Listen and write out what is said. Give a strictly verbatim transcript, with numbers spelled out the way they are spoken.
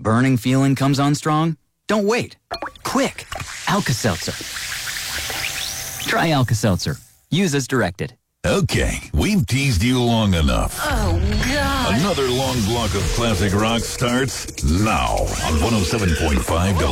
burning feeling comes on strong? Don't wait. Quick. Alka-Seltzer. Try Alka-Seltzer. Use as directed. Okay, we've teased you long enough. Oh, God. Another long block of classic rock starts now on one oh seven point five